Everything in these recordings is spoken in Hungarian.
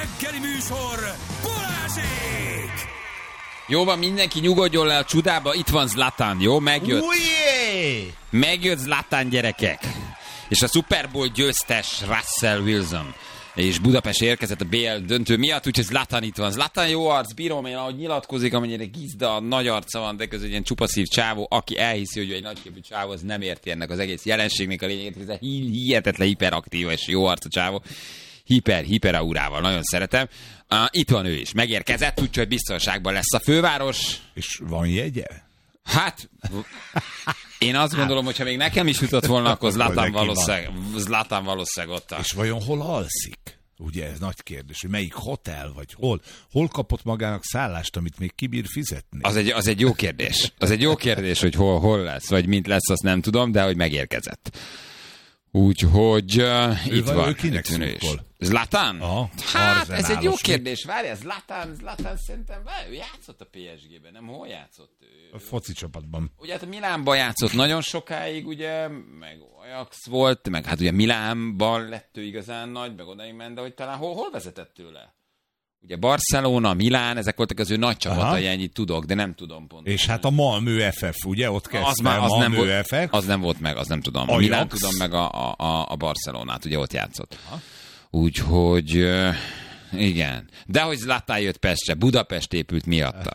reggeli műsor, Balázsék! Jó van, mindenki nyugodjon le a csudába, itt van Zlatan, jó? Megjött. Ujjé! Megjött Zlatan, gyerekek. És a Super Bowl győztes Russell Wilson. És Budapest érkezett a BL döntő miatt, úgyhogy Zlatan itt van. Zlatan jó arc, bírom én, ahogy nyilatkozik, amennyire gizda, nagy arca van, de közül egy ilyen csupaszív csávó, aki elhiszi, hogy egy nagyképű csávó, az nem érti ennek az egész jelenségnek a lényegét, ez hihetetlen hiperaktív és jó arca csávó. Hiper aurával, nagyon szeretem. Itt van ő is, megérkezett, úgyhogy biztonságban lesz a főváros. És van jegye? Hát, én azt gondolom, hogyha még nekem is jutott volna, akkor Zlatan valószínűleg ott. És vajon hol alszik? Ugye ez nagy kérdés, hogy melyik hotel, vagy hol kapott magának szállást, amit még kibír fizetni? Az egy jó kérdés. Az egy jó kérdés, hogy hol lesz, vagy mint lesz, azt nem tudom, de hogy megérkezett. Úgyhogy itt van. Ő kinek szurkol? Zlatan? Hát, ez egy jó kérdés. Várjál, Zlatan szerintem, ő játszott a PSG-ben, nem? Hol játszott ő? A foci csapatban. Ugye hát a Milánban játszott nagyon sokáig, ugye, meg Ajax volt, meg hát ugye Milánban lett ő igazán nagy, meg odaig ment, de hogy talán hol vezetett tőle? Ugye Barcelona, Milán, ezek voltak az ő nagy csapatai, ennyit tudok, de nem tudom pont. És hát a Malmö FF, ugye? Ott kezdte az Malmö FF. Az nem volt meg, az nem tudom. Ajax. Milán tudom, meg a Barcelonát, ugye ott játszott. Úgyhogy igen. De hogy Zlatan jött Pestre, Budapest épült miatta.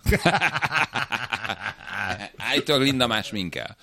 Állítólag Linda más minkel.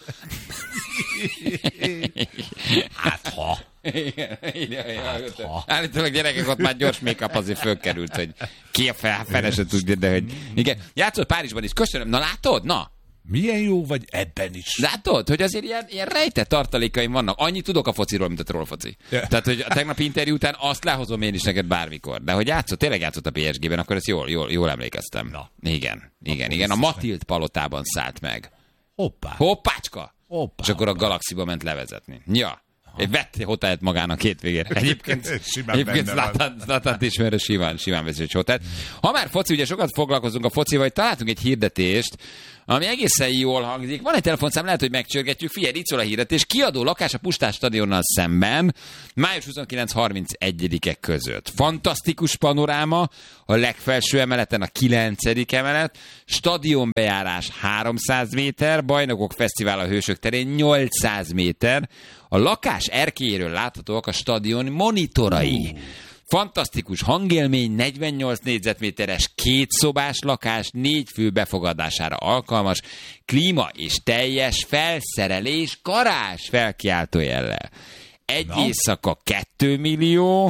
Hát ha. Állítólag gyerekek, ott már gyors make-up azért fölkerült, hogy ki a fele se tudja, de hogy... Igen, játszott Párizsban is, köszönöm. Na látod? Na! Milyen jó vagy ebben is. Látod, hogy azért ilyen rejtett tartalékaim vannak. Annyit tudok a fociról, mint a trollfoci. Yeah. Tehát, hogy a tegnapi interjú után azt lehozom én is neked bármikor. De hogy tényleg játszott a PSG-ben, akkor ezt jól emlékeztem. Na. Igen. A Matild palotában szállt meg. Hoppácska! És akkor a Galaxiba ment levezetni. Ja. Vett hotelt magának hétvégére. Egyébként Zlatant ismerő simán veszi egy hotelt. Ha már foci, ugye sokat foglalkozunk a focival, hogy találtunk egy hirdetést, ami egészen jól hangzik. Van egy telefonszám, lehet, hogy megcsörgetjük. Figyelj, itt szól a hirdetés. Kiadó lakás a Puskás stadionnal szemben, május 29-31-ek között. Fantasztikus panoráma, a legfelső emeleten a 9. emelet, stadionbejárás 300 méter, Bajnokok Fesztivál a Hősök terén 800 méter, a lakás erkélyéről láthatóak a stadion monitorai. Fantasztikus hangélmény, 48 négyzetméteres, 2 szobás lakás, 4 fő befogadására alkalmas, klíma és teljes felszerelés, garázs felkiáltójellel. Egy éjszaka 2 millió,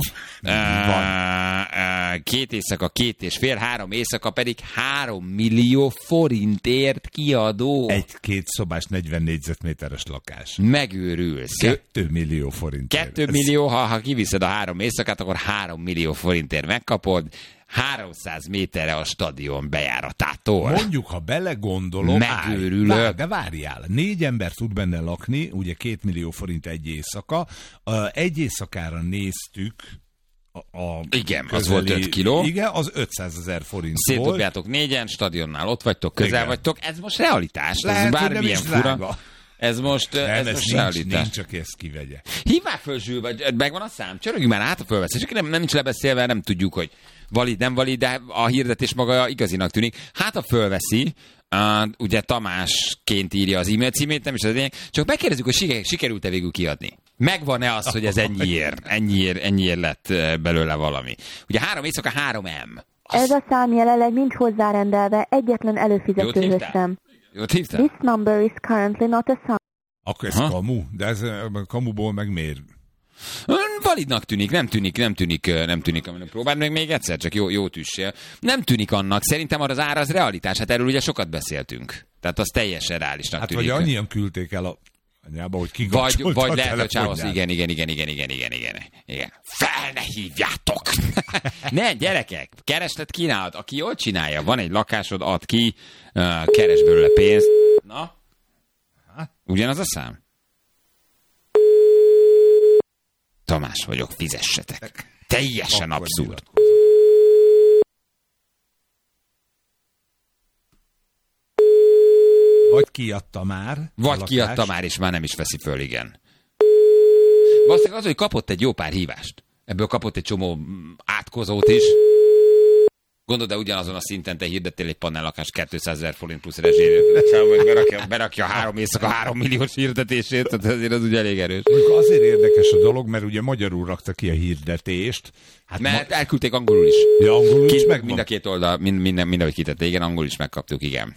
2 éjszaka 2,5, 3 éjszaka pedig 3 millió forintért kiadó. 1-2 szobás 40 négyzetméteres lakás. Megőrülsz. 2 millió forintért. 2 millió, ha kiviszed a 3 éjszakát, akkor 3 millió forintért megkapod. 300 méterre a stadion bejáratától. Mondjuk, ha belegondolom, megőrülök. De várjál, 4 ember tud benne lakni, ugye 2 millió forint egy éjszaka. Egy éjszakára néztük igen, az volt 5 kiló. Igen, az 500 000 forint volt. Szétdobjátok 4-en, stadionnál ott vagytok, közel igen. vagytok. Ez most realitás. Lehet, ez bármilyen fura. Ez most realitás. Nincs, csak ezt kivegye. Hívják föl Zsül, vagy megvan a szám? Csörögjünk már át a fölveszés. Csak nem nincs lebeszélve, nem tudjuk, hogy valid, nem valid, de a hirdetés maga igazinak tűnik. Hát a fölveszi, ugye Tamásként írja az e-mail címét, nem is az lényeg, csak megkérdezzük, hogy sikerült-e végül kiadni. Megvan-e az, hogy ez ennyiért lett belőle valami? Ugye 3 éjszaka 3M. Ez a szám jelenleg nincs hozzárendelve egyetlen előfizetőhöz sem. Jót hívtál? This number is currently not assigned. Akkor ez kamu, de ez kamuból meg miért? Validnak tűnik, nem tűnik, aminek próbáld meg még egyszer, csak jó tüssél. Nem tűnik annak, szerintem az ára az realitás, hát erről ugye sokat beszéltünk. Tehát az teljesen reálisnak tűnik. Hát vagy annyian küldték el a anyába, hogy kikapcsolta vagy lehet, hogy csávasz, igen. Fel ne hívjátok! Ne, gyerekek, kereslet kínálat, aki jól csinálja, van egy lakásod, ad ki, keres belőle pénzt. Na? Ugyanaz a szám? Tamás vagyok, fizessetek. Teljesen abszurd. Vagy kiadta már. Vagy kiadta már, és már nem is veszi föl, igen. Valószínűleg az, hogy kapott egy jó pár hívást. Ebből kapott egy csomó átkozót is. Gondolod, de ugyanazon a szinten te hirdettél egy panellakást 200 000 forint plusz rezsére, hogy berakja 3 éjszaka 3 milliós hirdetését, tehát azért az ugye elég erős. Azért érdekes a dolog, mert ugye magyarul rakta ki a hirdetést. Hát mert elküldték angolul is. Ja, angolul is mind a két oldal, mindenhogy kitette. Igen, angolul is megkaptuk, igen.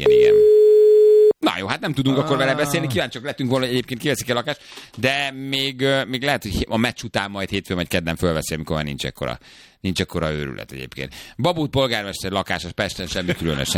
Na jó, hát nem tudunk akkor vele beszélni, kíváncsiak lettünk volna, hogy egyébként kiveszik a lakást, de még lehet, hogy a meccs után majd hétfőn vagy kedden fölveszi, amikor már nincs ekkora őrület egyébként. Babút polgármester lakása Pesten, semmi különös.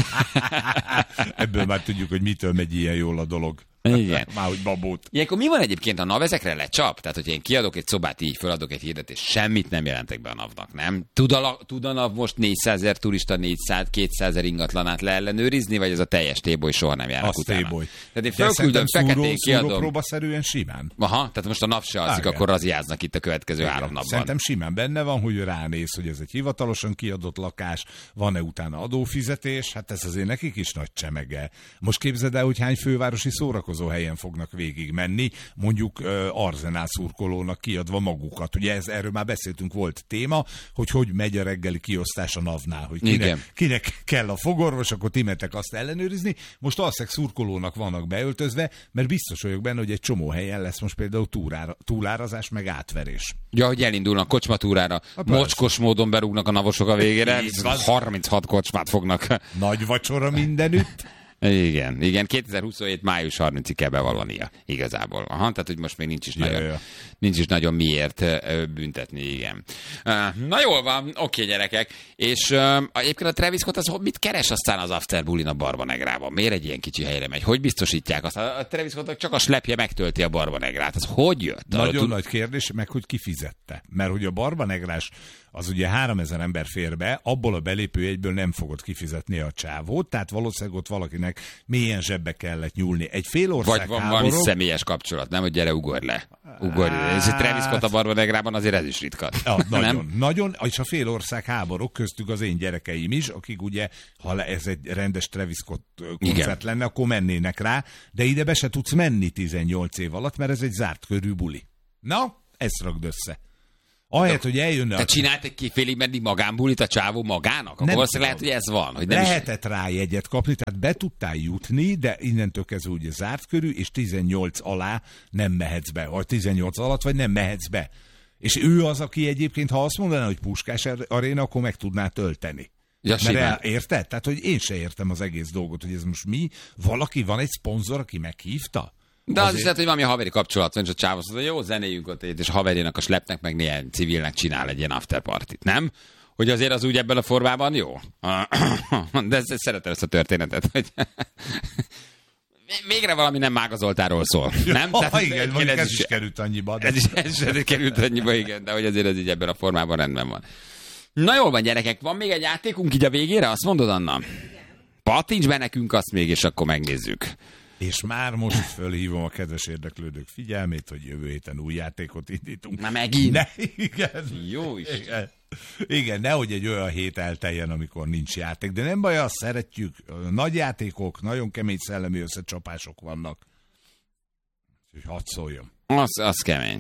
Ebből már tudjuk, hogy mitől megy ilyen jól a dolog. Igen. Már hogy babót. Ilyenkor mi van egyébként a NAV, ezekre lecsap? Tehát, hogyha én kiadok egy szobát, így föladok egy hirdetést, semmit nem jelentek be a NAV-nak, nem? Tud a NAV most 400 000 turista, 200 000 ingatlanát leellenőrizni, vagy ez a teljes téboly soha nem járnak utána? Téboly. Tehát én fölküldöm, feketén kiadom. Szúrópróbaszerűen simán. Aha, tehát most a NAV se alszik, akkor raziáznak itt a következő 3 napban. Szerintem simán benne van, hogy ránéz, hogy ez egy hivatalosan kiadott lakás, van-e utána adófizetés, hát ez azért nekik is nagy csemege. Most képzeld el, hogy hány fővárosi szórakozó helyen fognak végig menni, mondjuk Arzenál szurkolónak kiadva magukat. Ugye erről már beszéltünk, volt téma, hogy megy a reggeli kiosztás a NAV-nál, hogy kinek kell a fogorvos, akkor ti mentek azt ellenőrizni. Most alszeg szurkolónak vannak beöltözve, mert biztos vagyok benne, hogy egy csomó helyen lesz most például túlárazás, meg átverés. Ja, hogy elindulnak kocsmatúrára, mocskos módon berúgnak a navosok a végére, 36 kocsmát fognak. Nagy vacsora mindenütt. Igen, 2027. május 30-ig kell bevallania igazából. Aha, tehát, hogy most még nincs is nagyon miért büntetni, igen. Na jól van, oké, gyerekek. És egyébként a Travis Scott az mit keres aztán az After Bullin a Barbanegrában? Miért egy ilyen kicsi helyre megy? Hogy biztosítják azt? A Travis Scottnak csak a slepje megtölti a Barbanegrát. Az hogy jött? Nagyon nagy kérdés, meg hogy kifizette. Mert hogy a Barbanegrás az ugye 3000 ember fér be, abból a belépőjegyből nem fogod kifizetni a csávót, tehát valószínűleg ott valakinek mélyen zsebbe kellett nyúlni. Egy fél ország vagy van valami személyes kapcsolat, nem, hogy gyere, ugorj le. Ez egy Travis Scott a Barbanegrában azért ez is ritka. Ja, nagyon, és a fél ország háborúk, köztük az én gyerekeim is, akik ugye, ha ez egy rendes Travis Scott koncert lenne, akkor mennének rá, de ide be se tudsz menni 18 év alatt, mert ez egy zárt körű buli. Na, ezt rakd össze. Ahelyett, hogy eljönne... Te csinált egy félig meddig magánbulit a csávó magának? Akkor valószínűleg lehet, hogy ez van. Hogy nem lehetett rá jegyet kapni, tehát be tudtál jutni, de innentől kezdve ugye zárt körű, és 18 alá nem mehetsz be, vagy 18 alatt, vagy nem mehetsz be. És ő az, aki egyébként, ha azt mondaná, hogy Puskás aréna, akkor meg tudná tölteni. Ja, mert érted? Tehát, hogy én se értem az egész dolgot, hogy ez most mi? Valaki, van egy szponzor, aki meghívta? De az is lehet, hogy valami haveri kapcsolat van, és a csávó azt mondja, jó, zenéljünk ott és a haverénak, a slepnek, meg néhány civilnek csinál egy ilyen afterpartit, nem? Hogy azért az úgy ebben a formában jó. De szeretem ezt a történetet, hogy végre valami nem Mága Zoltánról szól. Nem? Tehát, igen, ez is került annyiba. De... Ez is került annyiba, igen, de hogy azért ez így ebben a formában rendben van. Na jól van, gyerekek, van még egy játékunk így a végére? Azt mondod, Anna? Pattints be nekünk azt még, és akkor megnézzük. És már most fölhívom a kedves érdeklődők figyelmét, hogy jövő héten új játékot indítunk. Már megint? Igen. Jó is. Igen, nehogy egy olyan hét elteljen, amikor nincs játék. De nem baj, azt szeretjük. Nagy játékok, nagyon kemény szellemi összecsapások vannak. Úgyhogy hadd szóljon. Az kemény.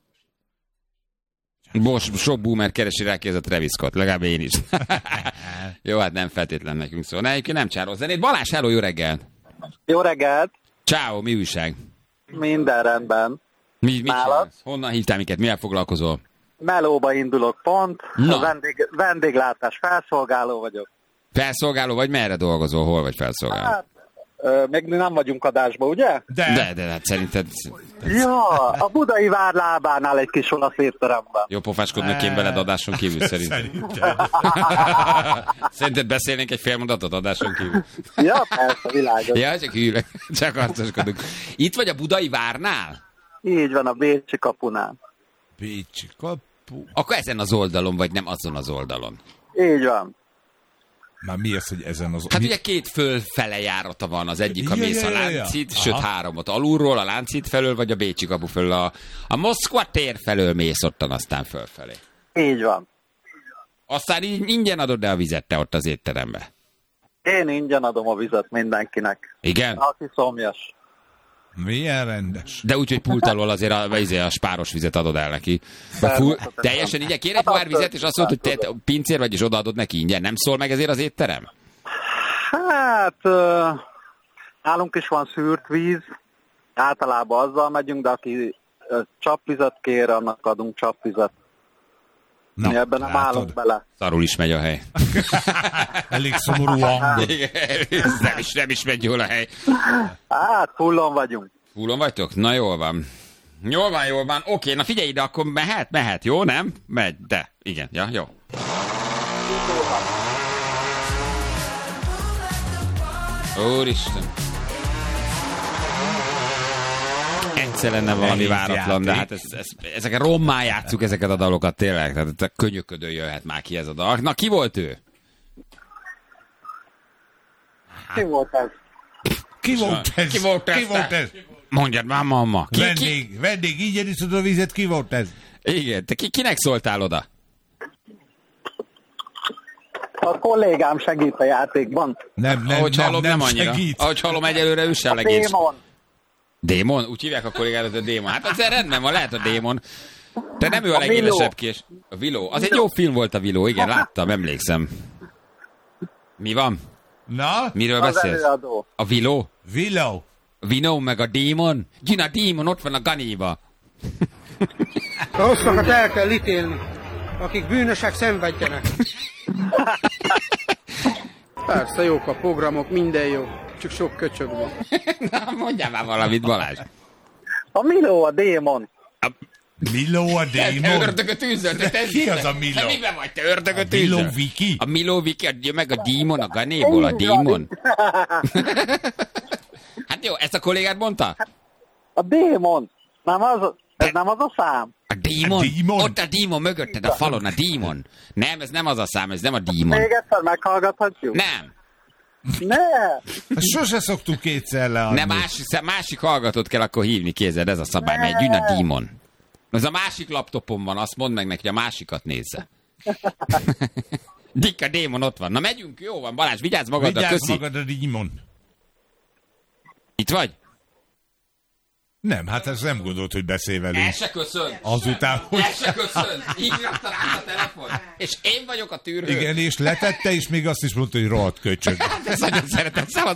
Sok boomer keresi rá ki ez a Travis Scott, legalább én is. Jó, hát nem feltétlen nekünk szól. Egyébként nem csárol zenét. Balázs, hello, jó reggelt! Jó reggelt! Ciao, mi újság? Minden rendben. Mit csinálsz? Honnan hívtál minket? Mivel foglalkozol? Melóba indulok pont. Vendéglátás felszolgáló vagyok. Felszolgáló vagy? Merre dolgozol? Hol vagy felszolgáló? Hát, még nem vagyunk adásba, ugye? De hát szerinted... Ja, a Budai Vár lábánál egy kis olasz étteremben. Jó pofáskodnak én veled adáson kívül szerintem. Szerinted beszélnénk egy fél mondatot adáson kívül? Ja, persze, világos. Ja, csak arcoskodunk. Itt vagy a Budai Várnál? Így van, a Bécsi kapunál. Bécsi kapu... Akkor ezen az oldalon, vagy nem azon az oldalon? Így van. Már mi az, hogy ezen az... Hát ugye 2 fölfele járata van, az egyik a mész a Láncid, sőt 3 alulról, a Láncid felől, vagy a Bécsi kapu felől, a Moszkva tér felől mész ottan, aztán fölfelé. Így van. Aztán így ingyen adod el a vizet te ott az étterembe? Én ingyen adom a vizet mindenkinek. Igen? Aki szomjas. Milyen rendes. De úgy, hogy pult alól azért a spáros vizet adod el neki. Teljesen ingyen. Kér egy pohár vizet, és azt mondod, hogy te pincér vagy, és odaadod neki ingyen. Nem szól meg ezért az étterem? Hát, nálunk is van szűrt víz. Általában azzal megyünk, de aki csapvizet kér, annak adunk csapvizet. Mi ebben nem állunk bele. Szarul is megy a hely. Elég szomorú hangod. Nem is megy jól a hely. Hát, fullon vagyunk. Fullon vagytok? Na jól van. Jól van. Oké, na figyelj ide, akkor mehet, jó, nem? Megy, de. Igen, ja, jó. Úristen. Egyszer lenne valami váratlan, de hát ezeket rommá játsszuk ezeket a dalokat tényleg. Tehát könyöködő jöhet már ki ez a dal. Na, ki volt ő? Ki volt ez? Ki volt ez? Mondjad már, mamma. Vendég, így iszod a vizet, ki volt ez? Igen, te kinek szóltál oda? A kollégám segít a játékban. Nem annyira. Segít. Ahogy hallom, egyelőre ő sem legény. Démon? Úgy hívják a kollégádat, a Démon. Hát azért rendben van, lehet a Démon. De nem ő a legélesebb kés. A Viló. Az egy jó film volt a Viló, igen, láttam, emlékszem. Mi van? Na? Miről beszélsz? A Viló? Viló meg a Démon? Gyina, Démon, ott van a Ganiba. A rosszakat el kell ítélni, akik bűnösek szenvedjenek. Persze, jók a programok, minden jó. Csak sok köcsög van. Na, mondjál már valamit, Balázs. A Miló a Démon. Miló a Démon? Ördögöt űzöl. Ki az a Miló? Te miben vagy, te ördögöt űzöl? A Miló Viki? A Miló Viki, meg a Démon, a Ganéból, a Démon. Hát jó, ezt a kollégát mondta? A Démon. Ez nem az a szám. A Démon? Ott a Démon mögötted, a falon, a Démon. Nem, ez nem az a szám, ez nem a Démon. Még egyszer meghallgathatjuk? Nem. Ne! Sose szoktuk kétszer leadni. Nem, másik hallgatót kell akkor hívni, kézed, ez a szabály, mert jön a Démon. Ez a másik laptopon van, azt mondd meg neki, hogy a másikat nézze. Dikka Démon ott van. Na megyünk, jó van, Balázs, vigyázz magadra, köszi. Vigyázz magad a Démon. Itt vagy? Nem, hát ez nem gondolt, hogy beszél velünk. El se köszön. Azután, hogy... El se köszön. Így rakta rá a telefon. És én vagyok a tűrő. Igen, és letette, és még azt is mondta, hogy rohadt köcsög. Hát ezt nagyon szeretem. Szabad